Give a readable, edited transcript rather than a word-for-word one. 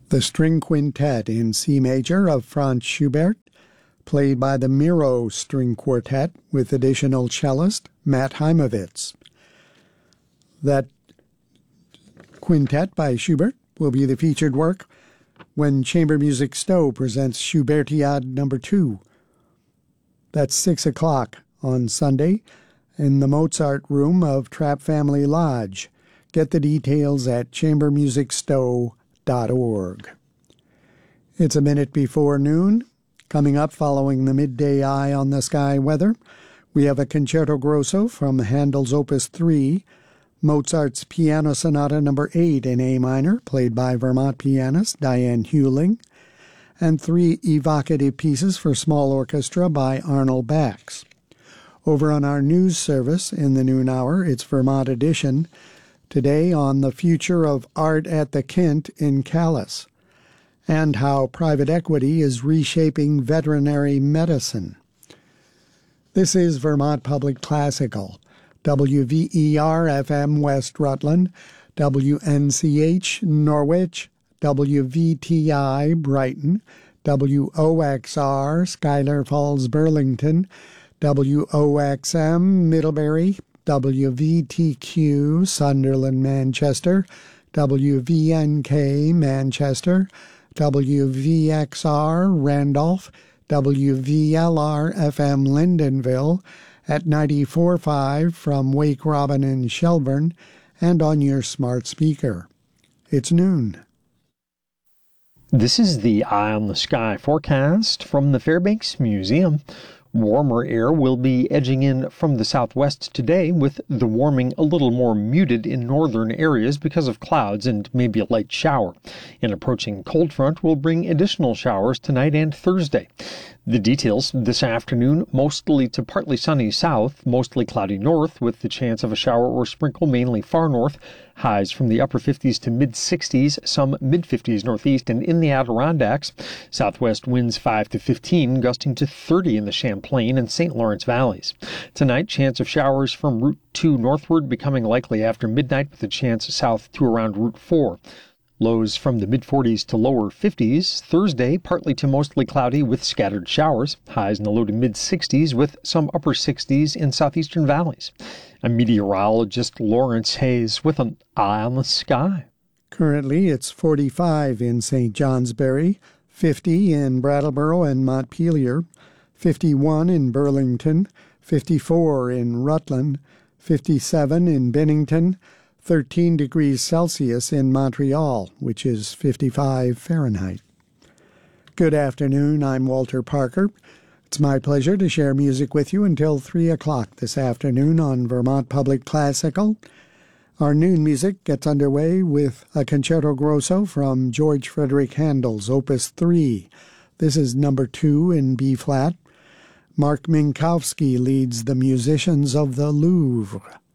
The String Quintet in C major of Franz Schubert, played by the Miro String Quartet with additional cellist Matt Heimovitz. That quintet by Schubert will be the featured work when Chamber Music Stowe presents Schubertiade No. 2. That's 6 o'clock on Sunday in the Mozart Room of Trapp Family Lodge. Get the details at chambermusicstowe.org. It's a minute before noon. Coming up following the midday eye on the sky weather, we have a Concerto Grosso from Handel's Opus 3, Mozart's Piano Sonata No. 8 in A minor, played by Vermont pianist Diane Hewling, and 3 evocative pieces for small orchestra by Arnold Bax. Over on our news service in the noon hour, it's Vermont Edition, today on the future of art at the Kint in Calais, and how private equity is reshaping veterinary medicine. This is Vermont Public Classical, WVER-FM West Rutland, WNCH Norwich, WVTI Brighton, WOXR Schuyler Falls Burlington, WOXM Middlebury, WVTQ Sunderland Manchester, WVNK Manchester, WVXR Randolph, WVLR FM Lyndonville, at 94.5 from Wake Robin in Shelburne, and on your smart speaker. It's noon. This is the Eye on the Sky forecast from the Fairbanks Museum. Warmer air will be edging in from the southwest today, with the warming a little more muted in northern areas because of clouds and maybe a light shower. An approaching cold front will bring additional showers tonight and Thursday. The details this afternoon: mostly to partly sunny south, mostly cloudy north with the chance of a shower or sprinkle mainly far north. Highs from the upper 50s to mid-60s, some mid-50s northeast and in the Adirondacks. Southwest winds 5 to 15, gusting to 30 in the Champlain and St. Lawrence valleys. Tonight, chance of showers from Route 2 northward becoming likely after midnight with a chance south to around Route 4. Lows from the mid-40s to lower 50s. Thursday, partly to mostly cloudy with scattered showers. Highs in the low to mid-60s with some upper 60s in southeastern valleys. I'm meteorologist Lawrence Hayes with an eye on the sky. Currently, it's 45 in St. Johnsbury, 50 in Brattleboro and Montpelier, 51 in Burlington, 54 in Rutland, 57 in Bennington, 13 degrees Celsius in Montreal, which is 55 Fahrenheit. Good afternoon, I'm Walter Parker. It's my pleasure to share music with you until 3 o'clock this afternoon on Vermont Public Classical. Our noon music gets underway with a Concerto Grosso from George Frederick Handel's Opus 3. This is No. 2 in B-flat. Mark Minkowski leads the musicians of the Louvre.